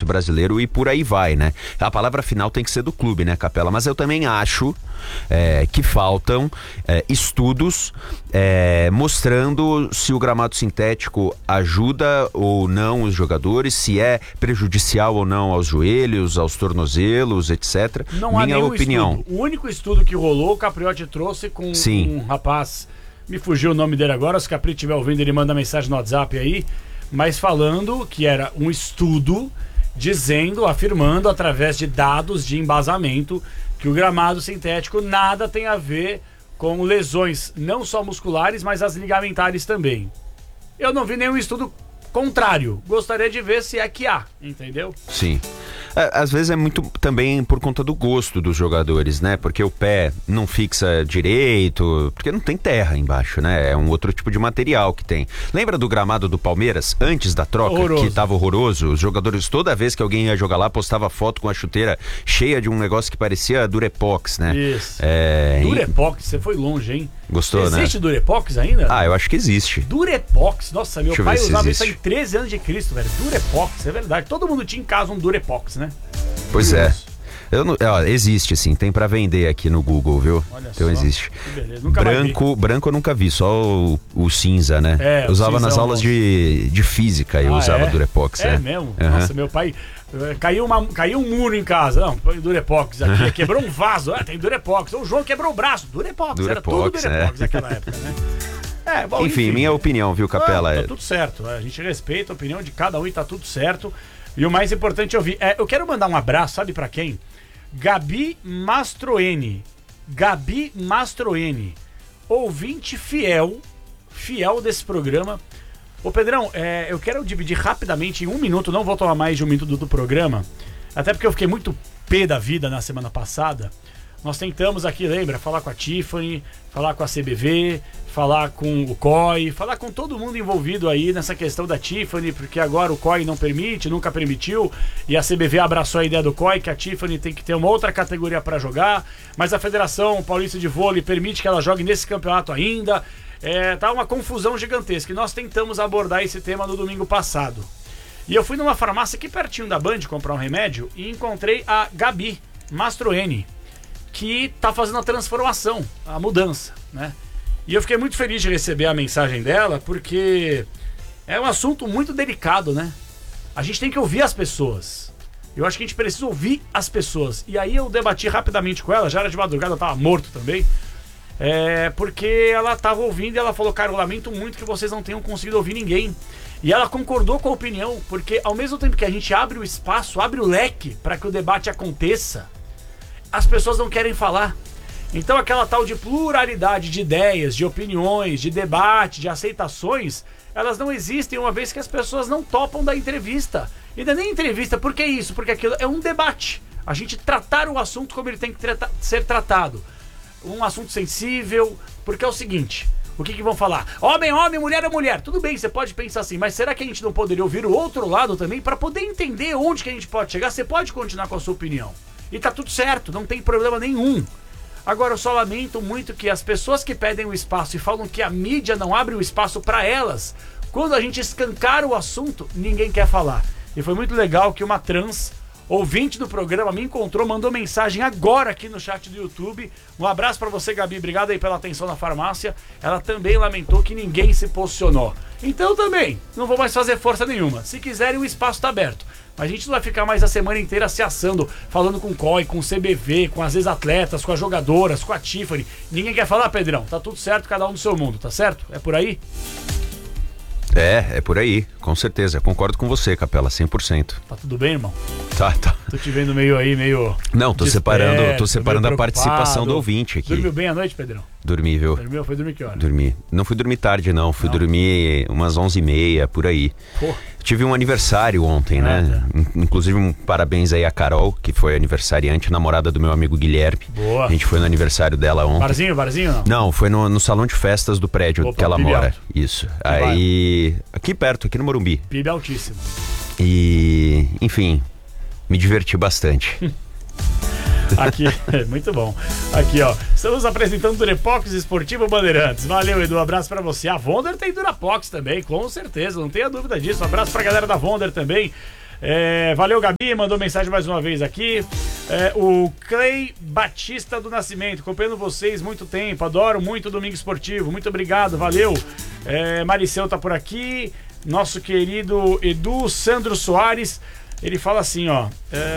Brasileiro e por aí vai, né? A palavra final tem que ser do clube, né, Capela? Mas eu também acho que faltam estudos mostrando se o gramado sintético ajuda ou não os jogadores, se é prejudicial ou não aos joelhos, aos tornozelos, etc. Não há nenhum opinião. Estudo. O único estudo que rolou, o Capriotti trouxe com um rapaz, me fugiu o nome dele agora, se o Capri estiver ouvindo, ele manda mensagem no WhatsApp aí, mas falando que era um estudo afirmando através de dados de embasamento que o gramado sintético nada tem a ver com lesões, não só musculares, mas as ligamentares também. Eu não vi nenhum estudo contrário. Gostaria de ver se é que há, entendeu? Sim. Às vezes é muito também por conta do gosto dos jogadores, né? Porque o pé não fixa direito, porque não tem terra embaixo, né? É um outro tipo de material que tem. Lembra do gramado do Palmeiras, antes da troca, horroroso, que tava horroroso? Os jogadores, toda vez que alguém ia jogar lá, postava foto com a chuteira cheia de um negócio que parecia Durepox, né? Isso. Durepox, você foi longe, hein? Gostou, existe, né? Existe Durepox ainda? Eu acho que existe. Durepox, nossa, meu pai usava isso em 13 anos de Cristo, velho. Durepox, é verdade. Todo mundo tinha em casa um Durepox, né? Pois existe sim, tem pra vender aqui no Google, viu? Olha então só, existe. Que beleza. Nunca branco eu nunca vi, só o cinza, né? Eu usava nas aulas de física, eu usava Durepox. Mesmo? Nossa, meu pai caiu um muro em casa. Não, põe Durepox aqui. Quebrou um vaso, tem Durepox. O João quebrou o braço, Durepox. Era tudo Durepox naquela época, né? Enfim, minha opinião, viu, Capela? Tá tudo certo. A gente respeita a opinião de cada um e tá tudo certo. E o mais importante é ouvir. Eu quero mandar um abraço, sabe pra quem? Gabi Mastroeni. Gabi Mastroeni. Ouvinte fiel desse programa. Ô Pedrão, eu quero dividir rapidamente em 1 minuto, não vou tomar mais de 1 minuto do programa, até porque eu fiquei muito pé da vida na semana passada. Nós tentamos aqui, lembra, falar com a Tiffany, falar com a CBV, falar com o COI, falar com todo mundo envolvido aí nessa questão da Tiffany, porque agora o COI não permite, nunca permitiu, e a CBV abraçou a ideia do COI, que a Tiffany tem que ter uma outra categoria para jogar, mas a Federação Paulista de Vôlei permite que ela jogue nesse campeonato ainda. Tá uma confusão gigantesca, e nós tentamos abordar esse tema no domingo passado. E eu fui numa farmácia aqui pertinho da Band comprar um remédio e encontrei a Gabi Mastroeni, que tá fazendo a transformação, a mudança, né? E eu fiquei muito feliz de receber a mensagem dela, porque é um assunto muito delicado, né? A gente tem que ouvir as pessoas. Eu acho que a gente precisa ouvir as pessoas. E aí eu debati rapidamente com ela, já era de madrugada, eu tava morto também. Porque ela tava ouvindo e ela falou: cara, eu lamento muito que vocês não tenham conseguido ouvir ninguém. E ela concordou com a opinião, porque ao mesmo tempo que a gente abre o espaço, abre o leque para que o debate aconteça, as pessoas não querem falar. Então aquela tal de pluralidade de ideias, de opiniões, de debate, de aceitações, elas não existem uma vez que as pessoas não topam da entrevista. E não é nem entrevista, por que isso? Porque aquilo é um debate. A gente tratar o assunto como ele tem que ser tratado. Um assunto sensível, porque é o seguinte: o que vão falar? Homem, homem, mulher é mulher. Tudo bem, você pode pensar assim, mas será que a gente não poderia ouvir o outro lado também para poder entender onde que a gente pode chegar? Você pode continuar com a sua opinião. E tá tudo certo, não tem problema nenhum. Agora, eu só lamento muito que as pessoas que pedem o espaço e falam que a mídia não abre o espaço para elas, quando a gente escancara o assunto, ninguém quer falar. E foi muito legal que uma trans ouvinte do programa me encontrou, mandou mensagem agora aqui no chat do YouTube. Um abraço pra você, Gabi, obrigado aí pela atenção na farmácia. Ela também lamentou que ninguém se posicionou. Então também, não vou mais fazer força nenhuma. Se quiserem, o espaço tá aberto. Mas a gente não vai ficar mais a semana inteira se assando, falando com o COI, com o CBV, com as ex-atletas, com as jogadoras, com a Tiffany. Ninguém quer falar, Pedrão? Tá tudo certo, cada um no seu mundo, tá certo? É por aí? É por aí, com certeza. Concordo com você, Capela, 100%. Tá tudo bem, irmão? Tá. Tô te vendo meio Não, tô separando a participação do ouvinte aqui. Dormiu bem à noite, Pedrão? Dormi, viu? Foi dormir que hora? Dormi. Não fui dormir tarde, não. Fui dormir umas 11h30, por aí. Pô. Tive um aniversário ontem, né? Inclusive, um parabéns aí a Carol, que foi aniversariante, namorada do meu amigo Guilherme. Boa. A gente foi no aniversário dela ontem. Barzinho não? Não, foi no salão de festas do prédio que ela mora. Isso. Aí, aqui perto, aqui no Morumbi. PIB altíssimo. E, enfim, me diverti bastante. Aqui, muito bom. Aqui, ó, estamos apresentando Durepox Esportivo Bandeirantes. Valeu, Edu, abraço pra você. A Wonder tem Durapox também, com certeza, não tenha dúvida disso. Um abraço pra galera da Wonder também. Valeu, Gabi, mandou mensagem mais uma vez aqui. O Clay Batista do Nascimento, acompanhando vocês muito tempo, adoro muito o Domingo Esportivo, muito obrigado, valeu. Maricel tá por aqui, nosso querido Edu Sandro Soares, ele fala assim, ó,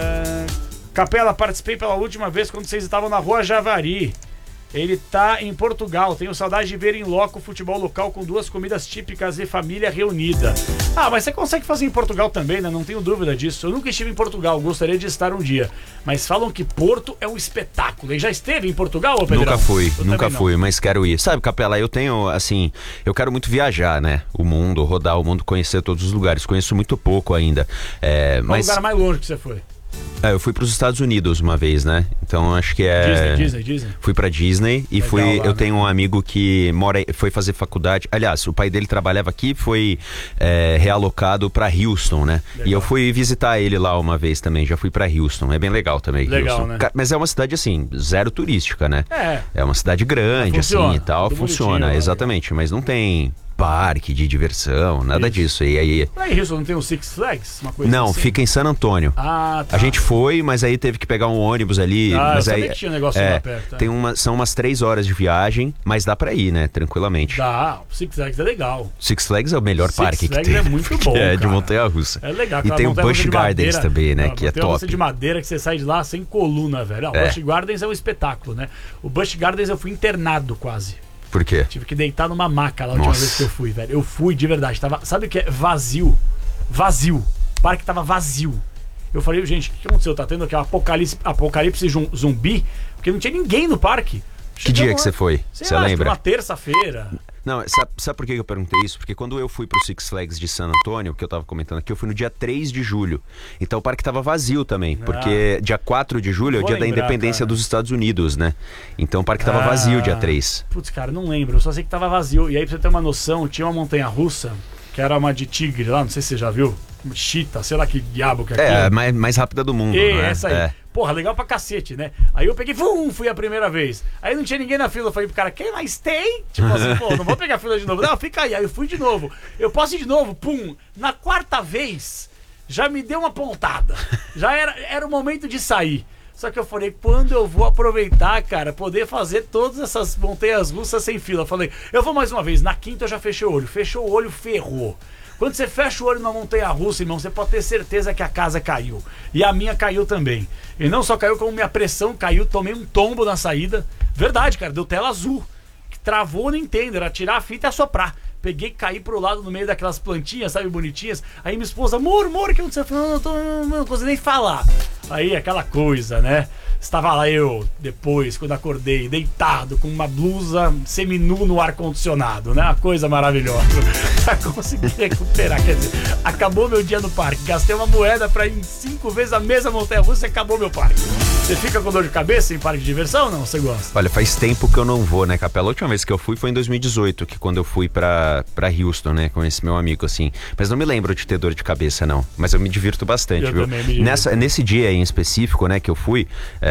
Capela, participei pela última vez quando vocês estavam na Rua Javari. Ele tá em Portugal, tenho saudade de ver em loco futebol local com 2 comidas típicas e família reunida. Mas você consegue fazer em Portugal também, né? Não tenho dúvida disso. Eu nunca estive em Portugal, gostaria de estar um dia. Mas falam que Porto é um espetáculo. E já esteve em Portugal, ô Pedrão? Nunca fui, mas quero ir. Sabe, Capela, eu tenho, assim, eu quero muito viajar, né? O mundo, rodar o mundo, conhecer todos os lugares. Conheço muito pouco ainda. Qual o lugar mais longe que você foi? Eu fui para os Estados Unidos uma vez, né? Então acho que Disney. Fui para Disney e Legal, lá, eu tenho um amigo que foi fazer faculdade. Aliás, o pai dele trabalhava aqui, foi realocado para Houston, né? Legal. E eu fui visitar ele lá uma vez também. Já fui para Houston. É bem legal também. Legal, Houston. né? Mas é uma cidade assim, zero turística, né? É uma cidade grande, assim e tal. Funciona, exatamente. Mas não tem parque de diversão, nada disso. E aí... Houston não tem o Six Flags? Uma coisa não, assim? Fica em San Antônio. Tá. A gente foi, mas aí teve que pegar um ônibus ali. Mas eu aí sabia que tinha um negócio lá perto. São umas 3 horas de viagem, mas dá pra ir, né? Tranquilamente. Dá, o Six Flags é legal. Six Flags é o melhor parque que tem. Six Flags é muito bom, de montanha-russa. É legal. E tem o Busch Gardens também, né? Que é top. Tem uma de madeira que você sai de lá sem coluna, velho. O Busch Gardens é um espetáculo, né? O Busch Gardens eu fui internado quase. Por quê? Tive que deitar numa maca lá a última vez que eu fui, velho. Eu fui de verdade. Sabe o que é? Vazio. Vazio. O parque tava vazio. Eu falei, gente, o que aconteceu? Tá tendo aqui um apocalipse zumbi? Porque não tinha ninguém no parque. Que dia que você foi? Você lembra? Uma terça-feira. Não, sabe por que eu perguntei isso? Porque quando eu fui pro Six Flags de San Antônio, que eu tava comentando aqui, eu fui no dia 3 de julho. Então o parque tava vazio também, porque dia 4 de julho é o dia da independência dos Estados Unidos, né? Então o parque tava vazio dia 3. Putz, cara, não lembro, eu só sei que tava vazio. E aí, pra você ter uma noção, tinha uma montanha-russa, que era uma de tigre lá, não sei se você já viu. Cheetah, sei lá que diabo que é aquilo. É, a mais rápida do mundo, né? Essa aí. Porra, legal pra cacete, né? Aí eu peguei, fui a primeira vez. Aí não tinha ninguém na fila. Eu falei pro cara, quem mais tem? Tipo assim, pô, não vou pegar a fila de novo. Não, fica aí. Aí eu fui de novo. Eu posso ir de novo? Pum. Na 4ª vez, já me deu uma pontada. Já era o momento de sair. Só que eu falei, quando eu vou aproveitar, cara, poder fazer todas essas montanhas russas sem fila? Eu falei, eu vou mais uma vez. Na 5ª eu já fechei o olho. Fechou o olho, ferrou. Quando você fecha o olho na montanha-russa, irmão, você pode ter certeza que a casa caiu. E a minha caiu também. E não só caiu, como minha pressão caiu, tomei um tombo na saída. Verdade, cara, deu tela azul. Que travou no Nintendo, era tirar a fita e assoprar. Peguei, caí pro lado no meio daquelas plantinhas, sabe, bonitinhas. Aí minha esposa, amor, o que aconteceu? Eu falei, não consigo nem falar. Aí aquela coisa, né? Estava lá eu, depois, quando acordei, deitado, com uma blusa seminu no ar-condicionado, né? Uma coisa maravilhosa. Pra conseguir recuperar, quer dizer, acabou meu dia no parque. Gastei uma moeda pra ir em 5 vezes a mesma montanha-russa e acabou meu parque. Você fica com dor de cabeça em parque de diversão ou não? Você gosta? Olha, faz tempo que eu não vou, né, Capela? A última vez que eu fui foi em 2018, que quando eu fui pra Houston, né, com esse meu amigo, assim. Mas não me lembro de ter dor de cabeça, não. Mas eu me divirto bastante, eu viu? Também me divirto. Nesse dia em específico, né, que eu fui,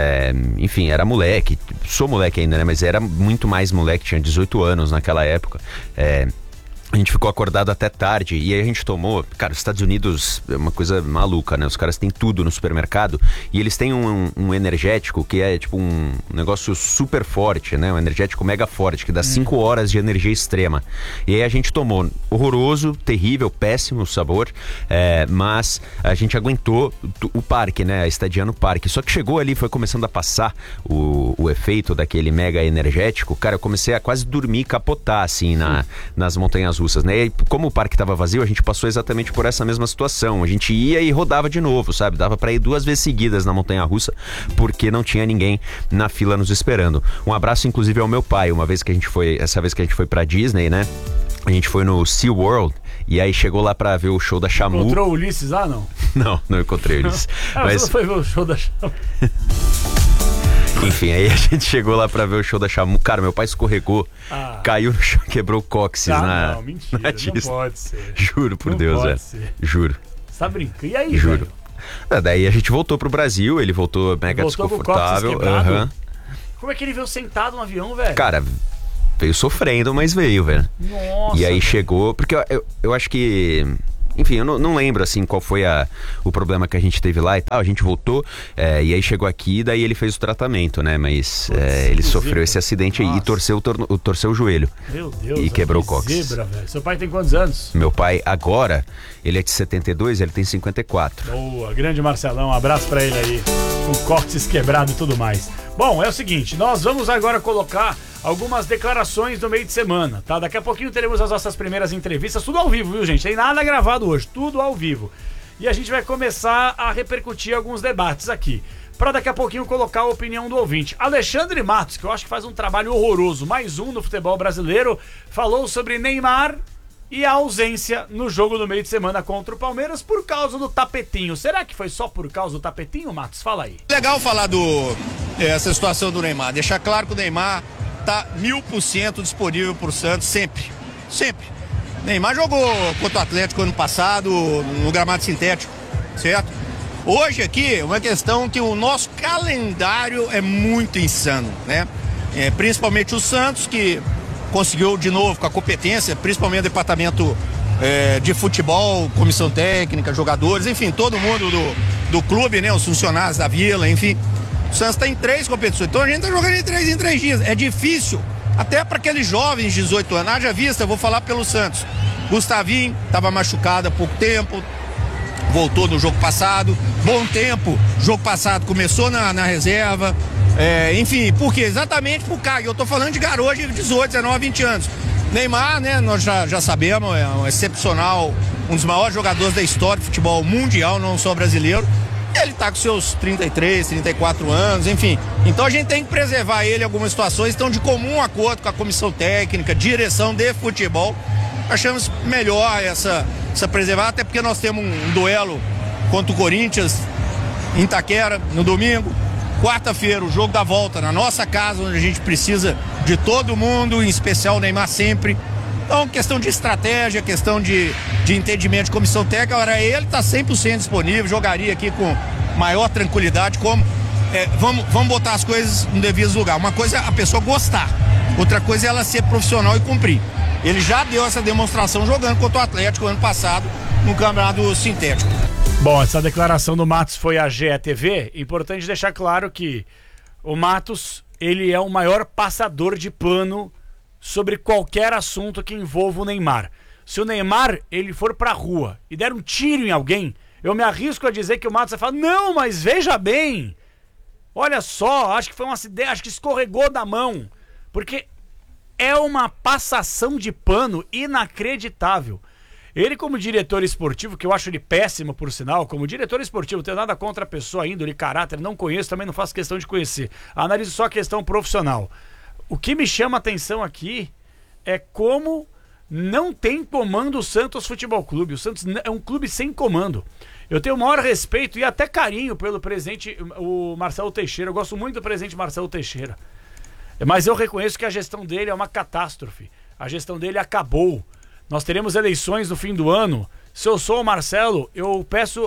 enfim, era moleque. Sou moleque ainda, né, mas era muito mais moleque, tinha 18 anos naquela época. A gente ficou acordado até tarde e aí a gente tomou... Cara, os Estados Unidos é uma coisa maluca, né? Os caras têm tudo no supermercado e eles têm um energético que é tipo um negócio super forte, né? Um energético mega forte, que dá 5 horas de energia extrema. E aí a gente tomou horroroso, terrível, péssimo sabor, mas a gente aguentou o parque, né? A estadia no parque. Só que chegou ali, foi começando a passar o efeito daquele mega energético. Cara, eu comecei a quase dormir, capotar, assim, nas montanhas russas, né? E como o parque tava vazio, a gente passou exatamente por essa mesma situação. A gente ia e rodava de novo, sabe? Dava pra ir 2 vezes seguidas na montanha russa, porque não tinha ninguém na fila nos esperando. Um abraço, inclusive, ao meu pai. Essa vez que a gente foi pra Disney, né? A gente foi no SeaWorld e aí chegou lá pra ver o show da Shamu. Encontrou o Ulisses lá, não? Não encontrei o Ulisses. Mas você não foi ver o show da Shamu? Enfim, aí a gente chegou lá pra ver o show da Shamu. Cara, meu pai escorregou, caiu no chão, quebrou o cóccix não, mentira, na não pode ser. Juro por não Deus, pode ser. Juro. Você tá brincando? E aí, Juro. velho? Daí a gente voltou pro Brasil, ele voltou mega desconfortável. Como é que ele veio sentado no avião, velho? Cara, veio sofrendo, mas veio, velho. Nossa. E aí chegou, porque eu acho que... enfim, eu não lembro, assim, qual foi o problema que a gente teve lá e tal. A gente voltou, e aí chegou aqui, daí ele fez o tratamento, né? Mas ele sofreu esse acidente aí e torceu o joelho. Meu Deus. E quebrou o cóccix. Zebra, velho. Seu pai tem quantos anos? Meu pai, agora, ele é de 72, ele tem 54. Boa, grande Marcelão, um abraço pra ele aí, com cóccix quebrado e tudo mais. Bom, é o seguinte, nós vamos agora colocar algumas declarações do meio de semana, tá? Daqui a pouquinho teremos as nossas primeiras entrevistas, tudo ao vivo, viu, gente? Tem nada gravado hoje, tudo ao vivo. E a gente vai começar a repercutir alguns debates aqui, pra daqui a pouquinho colocar a opinião do ouvinte. Alexandre Matos, que eu acho que faz um trabalho horroroso, mais um no futebol brasileiro, falou sobre Neymar e a ausência no jogo do meio de semana contra o Palmeiras por causa do tapetinho. Será que foi só por causa do tapetinho, Matos? Fala aí. Legal falar essa situação do Neymar, deixar claro que o Neymar tá 1000% disponível pro Santos sempre. Neymar jogou contra o Atlético ano passado no gramado sintético, certo? Hoje aqui é uma questão que o nosso calendário é muito insano, né? Principalmente o Santos, que conseguiu de novo com a competência, principalmente o departamento de futebol, comissão técnica, jogadores, enfim, todo mundo do clube, né? Os funcionários da Vila, enfim. O Santos está em 3 competições, então a gente está jogando em 3 dias. É difícil, até para aqueles jovens de 18 anos. Haja vista, eu vou falar pelo Santos. Gustavinho estava machucado há pouco tempo, voltou no jogo passado, bom tempo, jogo passado começou na reserva. Enfim, por quê? Exatamente por cá. Eu tô falando de garoto de 18, 19, 20 anos. Neymar, né, nós já sabemos, é um excepcional, um dos maiores jogadores da história do futebol mundial, não só brasileiro. Ele tá com seus 33, 34 anos, enfim. Então a gente tem que preservar ele em algumas situações. Então, de comum acordo com a comissão técnica, direção de futebol, achamos melhor essa preservar, até porque nós temos um duelo contra o Corinthians em Itaquera no domingo. Quarta-feira, o jogo da volta na nossa casa, onde a gente precisa de todo mundo, em especial o Neymar sempre. Então, questão de estratégia, questão de entendimento de comissão técnica. Agora, ele está 100% disponível, jogaria aqui com maior tranquilidade, como vamos botar as coisas no devido lugar. Uma coisa é a pessoa gostar, outra coisa é ela ser profissional e cumprir. Ele já deu essa demonstração jogando contra o Atlético ano passado no campeonato sintético. Bom, essa declaração do Matos foi à GETV. Importante deixar claro que o Matos, ele é o maior passador de pano sobre qualquer assunto que envolva o Neymar. Se o Neymar, ele for pra rua e der um tiro em alguém, eu me arrisco a dizer que o Matos vai falar, não, mas veja bem, olha só, acho que foi um acidente, acho que escorregou da mão, porque é uma passação de pano inacreditável. Ele, como diretor esportivo, que eu acho ele péssimo, por sinal, como diretor esportivo, não tenho nada contra a pessoa, índole, caráter, não conheço, também não faço questão de conhecer. Analiso só a questão profissional. O que me chama a atenção aqui é como não tem comando o Santos Futebol Clube. O Santos é um clube sem comando. Eu tenho o maior respeito e até carinho pelo presidente, o Marcelo Teixeira. Eu gosto muito do presidente Marcelo Teixeira. Mas eu reconheço que a gestão dele é uma catástrofe. A gestão dele acabou. Nós teremos eleições no fim do ano. Se eu sou o Marcelo, eu peço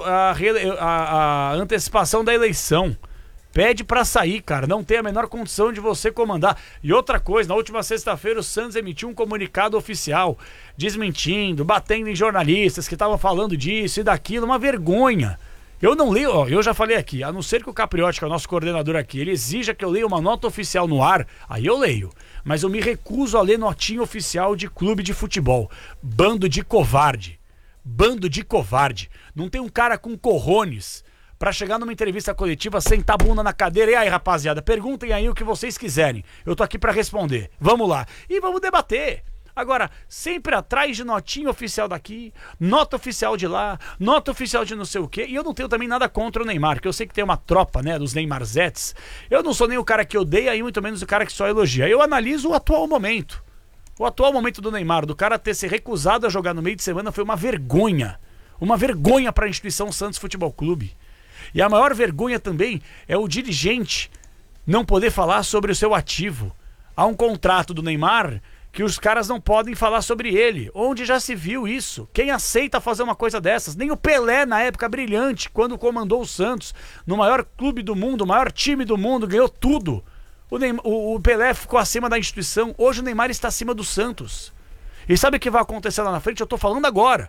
a antecipação da eleição. Pede pra sair, cara. Não tem a menor condição de você comandar. E outra coisa, na última sexta-feira o Santos emitiu um comunicado oficial desmentindo, batendo em jornalistas que estavam falando disso e daquilo. Uma vergonha. Eu não leio, ó, eu já falei aqui, a não ser que o Capriotti, que é o nosso coordenador aqui, ele exija que eu leia uma nota oficial no ar, aí eu leio. Mas eu me recuso a ler notinha oficial de clube de futebol. Bando de covarde. Bando de covarde. Não tem um cara com corrones pra chegar numa entrevista coletiva, sentar a bunda na cadeira. E aí, rapaziada, perguntem aí o que vocês quiserem. Eu tô aqui pra responder. Vamos lá. E vamos debater. Agora, sempre atrás de notinha oficial daqui, nota oficial de lá, nota oficial de não sei o quê. E eu não tenho também nada contra o Neymar, porque eu sei que tem uma tropa, né, dos Neymarzetes. Eu não sou nem o cara que odeia e muito menos o cara que só elogia. Eu analiso o atual momento. O atual momento do Neymar, do cara ter se recusado a jogar no meio de semana, foi uma vergonha. Uma vergonha para a instituição Santos Futebol Clube. E a maior vergonha também é o dirigente não poder falar sobre o seu ativo. Há um contrato do Neymar que os caras não podem falar sobre ele. Onde já se viu isso? Quem aceita fazer uma coisa dessas? Nem o Pelé, na época brilhante, quando comandou o Santos, no maior clube do mundo, o maior time do mundo, ganhou tudo. O Pelé ficou acima da instituição. Hoje o Neymar está acima do Santos. E sabe o que vai acontecer lá na frente? Eu tô falando agora.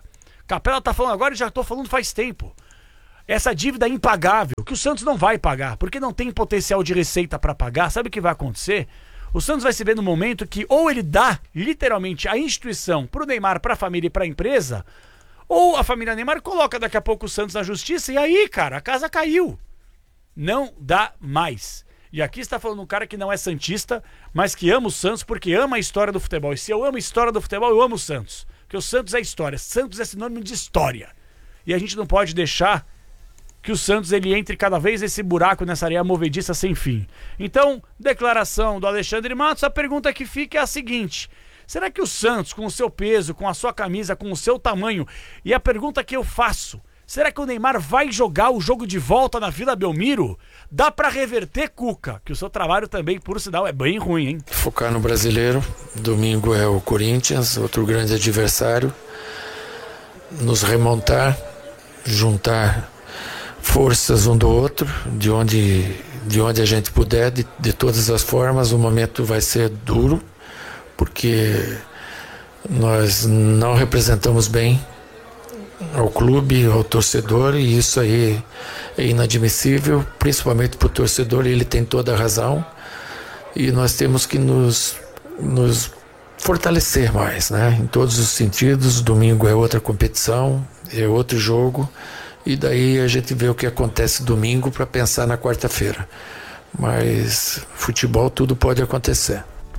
Capela tá falando agora e já tô falando faz tempo. Essa dívida impagável, que o Santos não vai pagar, porque não tem potencial de receita para pagar, sabe o que vai acontecer? O Santos vai se ver no momento que ou ele dá, literalmente, a instituição pro Neymar, pra família e pra empresa, ou a família Neymar coloca daqui a pouco o Santos na justiça e aí, cara, a casa caiu. Não dá mais. E aqui está falando um cara que não é santista, mas que ama o Santos porque ama a história do futebol. E se eu amo a história do futebol, eu amo o Santos. Porque o Santos é história. Santos é sinônimo de história. E a gente não pode deixar que o Santos ele entre cada vez nesse buraco, nessa areia movediça sem fim. Então, declaração do Alexandre Matos, a pergunta que fica é a seguinte: será que o Santos, com o seu peso, com a sua camisa, com o seu tamanho, e a pergunta que eu faço, será que o Neymar vai jogar o jogo de volta na Vila Belmiro? Dá pra reverter, Cuca? Que o seu trabalho também, por sinal, é bem ruim, hein? Focar no brasileiro. Domingo é o Corinthians, outro grande adversário. Nos remontar, juntar forças um do outro, de onde a gente puder, de todas as formas. O momento vai ser duro, porque nós não representamos bem ao clube, ao torcedor, e isso aí é inadmissível, principalmente para o torcedor. Ele tem toda a razão, e nós temos que nos fortalecer mais, né? Em todos os sentidos. Domingo é outra competição, é outro jogo, e daí a gente vê o que acontece domingo para pensar na quarta-feira. Mas futebol, tudo pode acontecer.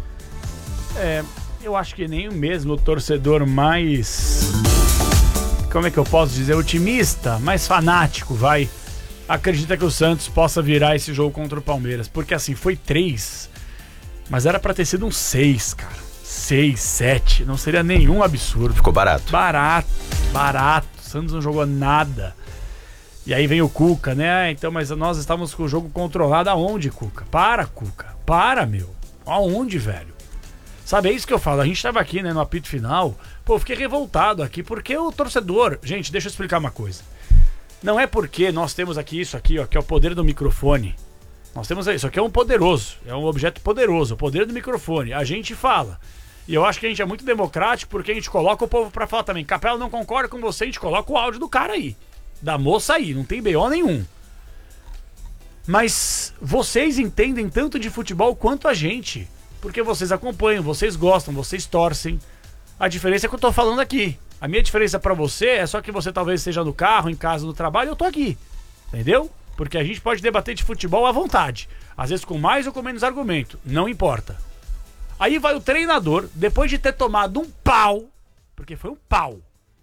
Eu acho que nem mesmo o torcedor mais, como é que eu posso dizer, otimista, mais fanático, acredita que o Santos possa virar esse jogo contra o Palmeiras. Porque assim, foi 3, mas era pra ter sido um 6, cara. 6, 7, não seria nenhum absurdo. Ficou barato. Barato. O Santos não jogou nada. E aí vem o Cuca, né? Então, mas nós estávamos com o jogo controlado aonde, Cuca? Cuca. Meu. Aonde, velho? Sabe, é isso que eu falo. A gente tava aqui, né, no apito final. Pô, eu fiquei revoltado aqui, porque o torcedor... Gente, deixa eu explicar uma coisa. Não é porque nós temos aqui isso aqui, ó, que é o poder do microfone. Nós temos isso aqui, é um poderoso. É um objeto poderoso, o poder do microfone. A gente fala. E eu acho que a gente é muito democrático, porque a gente coloca o povo pra falar também. Capela não concorda com você, a gente coloca o áudio do cara aí. Da moça aí, não tem BO nenhum. Mas vocês entendem tanto de futebol quanto a gente. Porque vocês acompanham, vocês gostam, vocês torcem. A diferença é que eu tô falando aqui. A minha diferença pra você é só que você talvez esteja no carro, em casa, no trabalho, eu tô aqui. Entendeu? Porque a gente pode debater de futebol à vontade. Às vezes com mais ou com menos argumento. Não importa. Aí vai o treinador, depois de ter tomado um pau, porque foi um pau,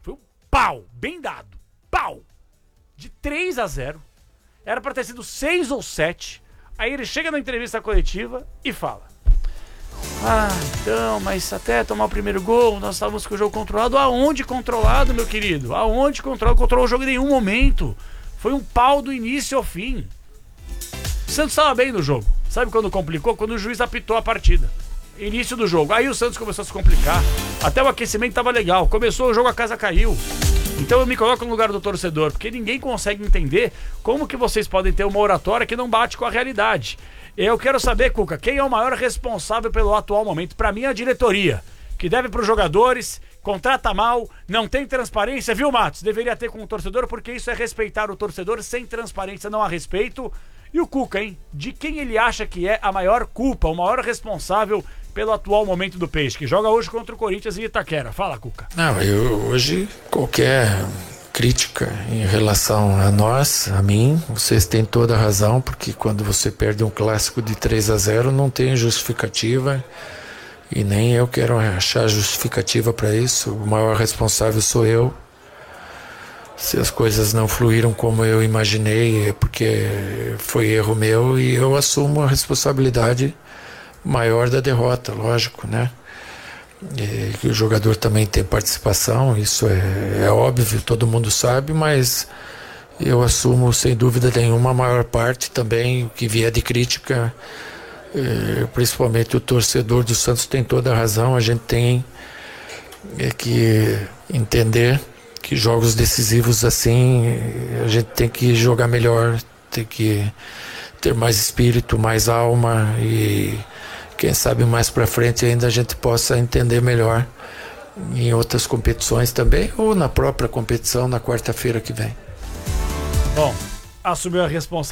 bem dado, pau, de 3-0, era pra ter sido 6 ou 7, aí ele chega na entrevista coletiva e fala: então, mas até tomar o primeiro gol, nós estávamos com o jogo controlado. Aonde controlado, meu querido? Aonde controlado? Controlou o jogo em nenhum momento. Foi um pau do início ao fim. O Santos estava bem no jogo. Sabe quando complicou? Quando o juiz apitou a partida. Início do jogo. Aí o Santos começou a se complicar. Até o aquecimento tava legal. Começou o jogo, a casa caiu. Então eu me coloco no lugar do torcedor, porque ninguém consegue entender como que vocês podem ter uma oratória que não bate com a realidade. Eu quero saber, Cuca, quem é o maior responsável pelo atual momento? Pra mim, a diretoria, que deve pros jogadores, contrata mal, não tem transparência, viu, Matos? Deveria ter com o torcedor, porque isso é respeitar o torcedor. Sem transparência não há respeito. E o Cuca, hein? De quem ele acha que é a maior culpa, o maior responsável pelo atual momento do Peixe, que joga hoje contra o Corinthians em Itaquera? Fala, Cuca. Não, hoje qualquer crítica em relação a nós, a mim, vocês têm toda a razão, porque quando você perde um clássico de 3-0 não tem justificativa, e nem eu quero achar justificativa para isso. O maior responsável sou eu. Se as coisas não fluíram como eu imaginei, é porque foi erro meu, e eu assumo a responsabilidade maior da derrota, lógico, né? E que o jogador também tem participação, isso é óbvio, todo mundo sabe, mas eu assumo sem dúvida nenhuma a maior parte também. O que vier de crítica, principalmente o torcedor do Santos tem toda a razão. A gente tem que entender que jogos decisivos assim, a gente tem que jogar melhor, tem que ter mais espírito, mais alma, e quem sabe mais pra frente ainda a gente possa entender melhor em outras competições também, ou na própria competição na quarta-feira que vem. Bom, assumiu a responsabilidade.